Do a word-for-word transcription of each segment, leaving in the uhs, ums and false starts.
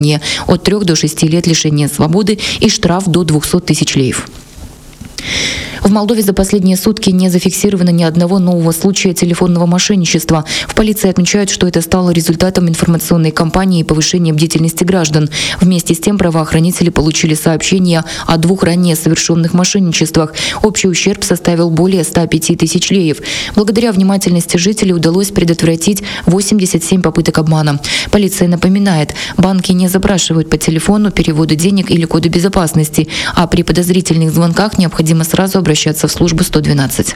от трёх до шести лет лишения свободы и штраф до двухсот тысяч леев. В Молдове за последние сутки не зафиксировано ни одного нового случая телефонного мошенничества. В полиции отмечают, что это стало результатом информационной кампании и повышения бдительности граждан. Вместе с тем правоохранители получили сообщения о двух ранее совершенных мошенничествах. Общий ущерб составил более ста пяти тысяч леев. Благодаря внимательности жителей удалось предотвратить восемьдесят семь попыток обмана. Полиция напоминает, банки не запрашивают по телефону переводы денег или коды безопасности, а при подозрительных звонках необходимо сразу обращаться обращаться в службу сто двенадцать.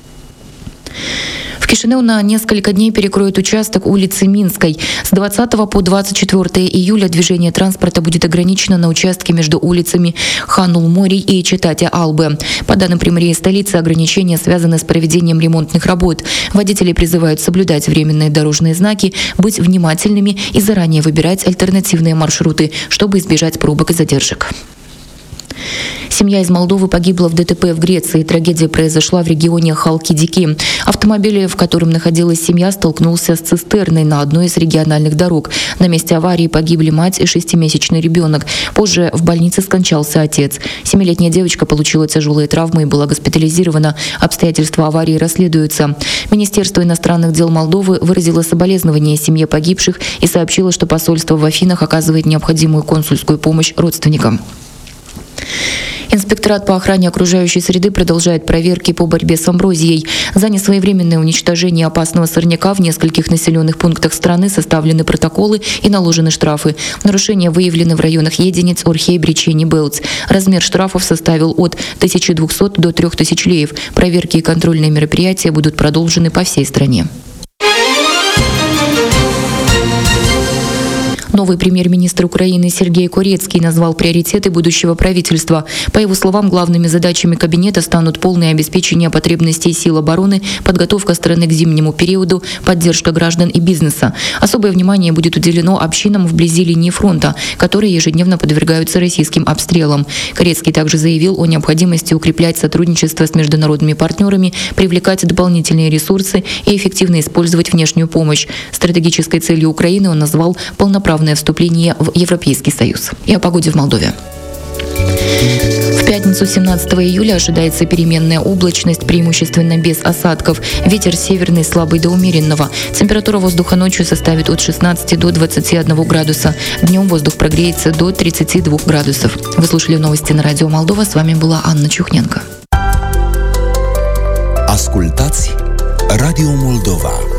В Кишинеу на несколько дней перекроют участок улицы Минской. С двадцатого по двадцать четвёртое июля движение транспорта будет ограничено на участке между улицами Ханул-Мори и Читати-Албе. По данным примарии столицы, ограничения связаны с проведением ремонтных работ. Водители призывают соблюдать временные дорожные знаки, быть внимательными и заранее выбирать альтернативные маршруты, чтобы избежать пробок и задержек. Семья из Молдовы погибла в ДТП в Греции. Трагедия произошла в регионе Халкидики. Автомобиль, в котором находилась семья, столкнулся с цистерной на одной из региональных дорог. На месте аварии погибли мать и шестимесячный ребенок. Позже в больнице скончался отец. Семилетняя девочка получила тяжелые травмы и была госпитализирована. Обстоятельства аварии расследуются. Министерство иностранных дел Молдовы выразило соболезнования семье погибших и сообщило, что посольство в Афинах оказывает необходимую консульскую помощь родственникам. Инспекторат по охране окружающей среды продолжает проверки по борьбе с амброзией. За несвоевременное уничтожение опасного сорняка в нескольких населенных пунктах страны составлены протоколы и наложены штрафы. Нарушения выявлены в районах Единец, Орхей, Бричени, Белц. Размер штрафов составил от тысячи двухсот до трёх тысяч леев. Проверки и контрольные мероприятия будут продолжены по всей стране. Новый премьер-министр Украины Сергей Корецкий назвал приоритеты будущего правительства. По его словам, главными задачами кабинета станут полное обеспечение потребностей сил обороны, подготовка страны к зимнему периоду, поддержка граждан и бизнеса. Особое внимание будет уделено общинам вблизи линии фронта, которые ежедневно подвергаются российским обстрелам. Корецкий также заявил о необходимости укреплять сотрудничество с международными партнерами, привлекать дополнительные ресурсы и эффективно использовать внешнюю помощь. Стратегической целью Украины он назвал полноправное вступление в Европейский Союз. И о погоде в Молдове. В пятницу семнадцатого июля ожидается переменная облачность, преимущественно без осадков. Ветер северный слабый до умеренного. Температура воздуха ночью составит от шестнадцати до двадцати одного градуса. Днем воздух прогреется до тридцати двух градусов. Вы слушали новости на радио Молдова. С вами была Анна Чухненко. Ascultați Radio Moldova.